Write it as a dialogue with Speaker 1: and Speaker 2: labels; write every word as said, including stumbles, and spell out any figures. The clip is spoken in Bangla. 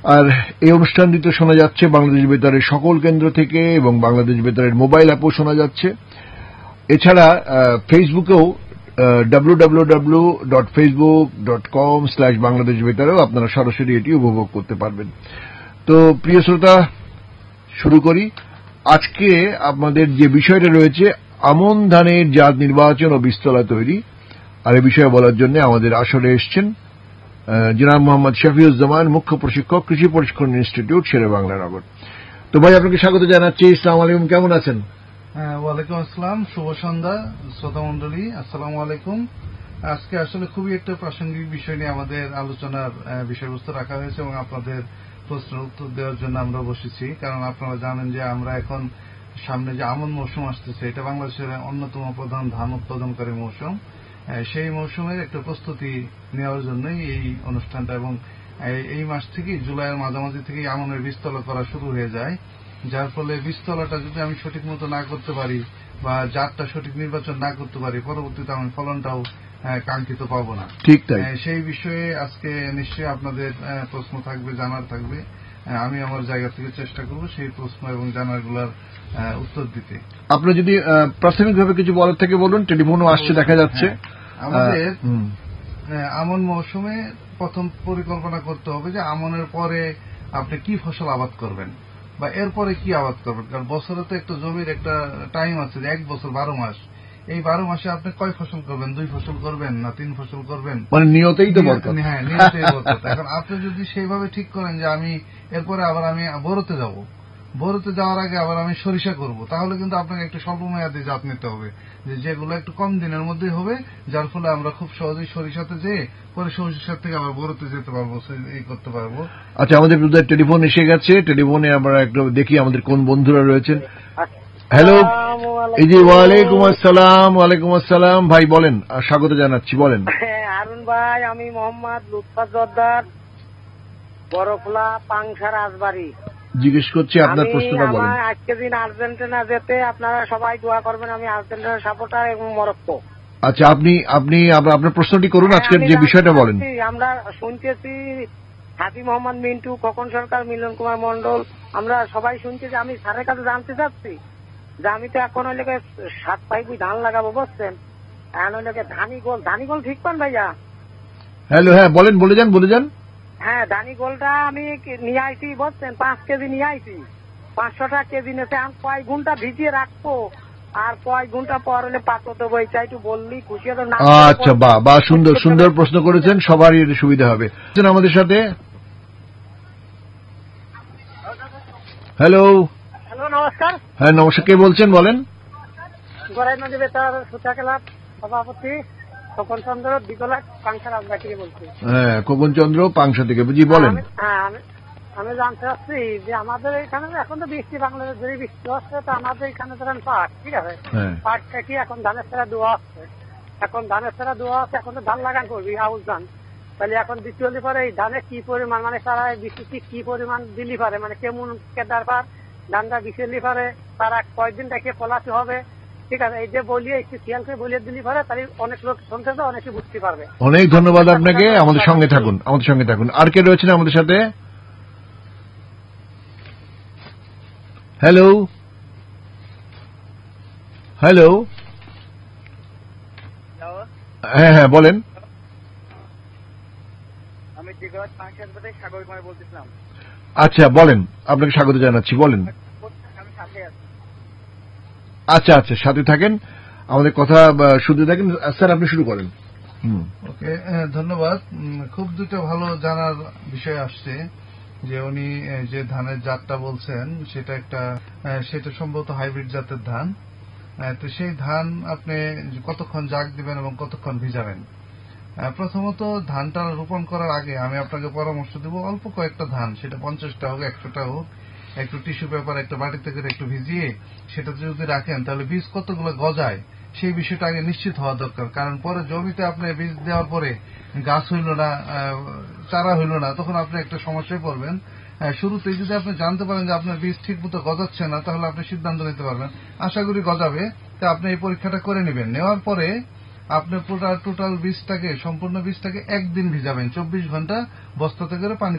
Speaker 1: আর এই অনুষ্ঠানটিতে শোনা যাচ্ছে বাংলাদেশ বেতারের সকল কেন্দ্র থেকে এবং বাংলাদেশ বেতারের মোবাইল অ্যাপও শোনা যাচ্ছে। এছাড়া ফেসবুকেও W W W dot Facebook dot com slash Bangladesh বেতারেও আপনারা সরাসরি এটি উপভোগ করতে পারবেন। তো প্রিয় শ্রোতা, শুরু করি। আজকে আমাদের যে বিষয়টা রয়েছে আমন ধানের জাত নির্বাচন ও বীজতলা তৈরি, আর এ বিষয়ে বলার জন্য আমাদের আসরে এসছেন জনাব মোহাম্মদ শফিউজ্জামান, মুখ্য প্রশিক্ষক, কৃষি প্রশিক্ষণ ইনস্টিটিউট, শেরেবাংলা নগর। তো ভাই, আপনাকে স্বাগত জানাচ্ছি। আসসালামু আলাইকুম, কেমন আছেন?
Speaker 2: ওয়ালাইকুম আসসালাম, শুভ সন্ধ্যা শ্রোতা মন্ডলী, আসসালামু আলাইকুম। আজকে আসলে খুবই একটা প্রাসঙ্গিক বিষয় নিয়ে আমাদের আলোচনার বিষয়বস্তু রাখা হয়েছে এবং আপনাদের প্রশ্নের উত্তর দেওয়ার জন্য আমরা বসেছি। কারণ আপনারা জানেন যে আমরা এখন সামনে যে আমন মৌসুম আসতেছে, এটা বাংলাদেশের অন্যতম প্রধান ধান উৎপাদনকারী মৌসুম। সেই মৌসুমের একটা প্রস্তুতি নেওয়ার জন্যই এই অনুষ্ঠানটা, এবং এই মাস থেকে জুলাইয়ের মাঝামাঝি থেকে আমনের বীজতলা করা শুরু হয়ে যায়। যার ফলে বীজতলাটা যদি আমি সঠিক মতো না করতে পারি বা জাতটা সঠিক নির্বাচন না করতে পারি, পরবর্তীতে আমি ফলনটাও কাঙ্ক্ষিত পাবো না।
Speaker 1: ঠিক তাই।
Speaker 2: সেই বিষয়ে আজকে নিশ্চয়ই আপনাদের প্রশ্ন থাকবে, জানার থাকবে। আমি আমার জায়গা থেকে চেষ্টা করব সেই প্রশ্ন এবং জানারগুলোর উত্তর দিতে।
Speaker 1: আপনার যদি প্রাথমিকভাবে কিছু বলার থেকে বলুন, টেলিফোনও আসছে দেখা যাচ্ছে।
Speaker 2: আমাদের আমন মৌসুমে প্রথম পরিকল্পনা করতে হবে যে আমনের পরে আপনি কি ফসল আবাদ করবেন বা এরপরে কি আবাদ করবেন। কারণ বছরে তো একটা জমির একটা টাইম আছে, এক বছর বারো মাস। এই বারো মাসে আপনি কয় ফসল করবেন? দুই ফসল করবেন না তিন ফসল করবেন?
Speaker 1: মানে নিয়তেই তো বরকত।
Speaker 2: হ্যাঁ, নিয়তেই বরকত। এখন আপনি যদি সেইভাবে ঠিক করেন যে আমি এরপরে আবার আমি বোরোতে যাব, বোরোতে যাওয়ার আগে আবার আমি সরিষা করব, তাহলে কিন্তু আপনাকে একটু স্বল্প মেয়াদী জাত নিতে হবে, যেগুলো একটু কম দিনের মধ্যে হবে, যার ফলে আমরা খুব সহজেই সরিষাতে যেয়ে পরে সরিষার থেকে আবার বোরোতে যেতে পারবো, এই করতে পারবো।
Speaker 1: আচ্ছা, আমাদের টেলিফোন এসে গেছে। টেলিফোনে আমরা একটু দেখি আমাদের কোন বন্ধুরা রয়েছেন। হ্যালো, এই যে ওয়ালাইকুম আসসালাম। ওয়ালাইকুম আসসালাম ভাই, বলেন, স্বাগত জানাচ্ছি, বলেন।
Speaker 3: হারুন ভাই, আমি মোহাম্মদ লুৎফা জর্দার, বড়খোলা পাংশা রাজবাড়ি।
Speaker 1: জিজ্ঞেস করছি আপনার প্রশ্নটা বলেন।
Speaker 3: আজকে দিন আর্জেন্টিনা যেতে আপনারা সবাই দোয়া করবেন। আমি আর্জেন্টিনার সাপোর্টার এবং মরক্কো।
Speaker 1: আচ্ছা, আপনি আপনি আপনার প্রশ্নটি করুন, আজকের যে বিষয়টা বলেন।
Speaker 3: আমরা শুনতেছি হাজি মোহাম্মদ মিন্টু, খোকন সরকার, মিলন কুমার মন্ডল, আমরা সবাই শুনছি যে আমি স্যারের কাছে জানতে চাচ্ছি যে আমি তো এখন ওই লোকে সাত পাইপি ধান লাগাবো, বুঝছেন? এখন ওই লোকে ধানি গোল, ধানি গোল ঠিক পান ভাইয়া?
Speaker 1: হ্যালো, হ্যাঁ বলেন, বলে যান, বলে যান।
Speaker 3: হ্যাঁ, ধানি গোলটা আমি নিয়ে আইছি, বুঝছেন? পাঁচ কেজি নিয়ে আইছি, পাঁচশো টাকা কেজি নেছে। আমি কয় ঘন্টা ভিজিয়ে রাখবো আর কয় ঘন্টা পর হলে পাতো দেবো, এইটা একটু বললি খুশি হতো না।
Speaker 1: আচ্ছা, বাহ বাহ, সুন্দর সুন্দর প্রশ্ন করেছেন, সবারই সুবিধা হবে। আমাদের সাথে হ্যালো
Speaker 3: হ্যালো, নমস্কার।
Speaker 1: হ্যাঁ নমস্কার, কে বলছেন বলেন?
Speaker 3: গড়াই নদী বেতার সুতা ক্লাব সভাপতি খোকন চন্দ্র, দিগলা, পাংশা রাজবাড়ি থেকে বলছি।
Speaker 1: হ্যাঁ, খোকন চন্দ্র, পাংশা থেকে, বুঝি, বলেন।
Speaker 3: হ্যাঁ, আমি জানতে চাচ্ছি যে আমাদের এখানে এখন তো বৃষ্টি, বাংলাদেশ ধরে বৃষ্টি হচ্ছে, তো আমাদের এখানে ধরেন পাট, ঠিক আছে, পাটটা কি এখন ধানের ছাড়া দোয়া হচ্ছে, এখন ধানের ছাড়া দোয়া হচ্ছে, এখন তো ধান লাগান করবি আউশ ধান। তাহলে এখন বৃষ্টি হলে পরে এই ধানে কি পরিমাণ, মানে তারা বৃষ্টি কি পরিমাণ দিলি পারে, মানে কেমন কেদার পার ধানটা বিছিয়ে পারে, তারা কয়েকদিন দেখে পলাতে হবে, ঠিক আছে? এই যে বলিয়ে একটু খেয়াল করে বলিয়ে দিলি পারে, তাহলে অনেক লোক শুনতে তো অনেকে বুঝতে পারবে।
Speaker 1: অনেক ধন্যবাদ আপনাকে। আমাদের সঙ্গে থাকুন, আমাদের সঙ্গে থাকুন। আর কে রয়েছেন আমাদের সাথে? হ্যালো হ্যালো হ্যাঁ হ্যাঁ বলেন।
Speaker 3: আমি সাগর কুমার বলতেছিলাম।
Speaker 1: আচ্ছা বলেন, আপনাকে স্বাগত জানাচ্ছি, বলেন। আচ্ছা আচ্ছা, সাথে থাকেন, আমাদের কথা শুনতে থাকেন। স্যার, আপনি শুরু করেন।
Speaker 2: ওকে, ধন্যবাদ। খুব দুটো ভালো জানার বিষয় আসছে যে উনি যে ধানের জাতটা বলছেন সেটা একটা সেটা সম্ভবত হাইব্রিড জাতের ধান। তো সেই ধান আপনি কতক্ষণ জাগ দিবেন এবং কতক্ষণ ভিজাবেন? প্রথমত ধানটা রোপণ করার আগে আমি আপনাকে পরামর্শ দেব, অল্প কয়েকটা ধান, সেটা পঞ্চাশটা হোক একশোটা হোক, একটু টিস্যু পেপার একটা বাটিতে করে একটু ভিজিয়ে সেটা যদি রাখেন, তাহলে বীজ কতগুলো গজায় সেই বিষয়টা আগে নিশ্চিত হওয়া দরকার। কারণ পরে জমিতে আপনি বীজ দেওয়ার পরে গাছ হইল না, চারা হইল না, তখন আপনি একটা সমস্যায় পড়বেন। শুরুতেই যদি আপনি জানতে পারেন যে আপনার বীজ ঠিক মতো গজাচ্ছে না, তাহলে আপনি সিদ্ধান্ত নিতে পারবেন আশা করি গজাবে, তা আপনি এই পরীক্ষাটা করে নেবেন। নেওয়ার পরে আপনি টোটাল বীজটাকে, সম্পূর্ণ বীজটাকে একদিন ভিজাবেন, চব্বিশ ঘন্টা বস্তাতে করে পানি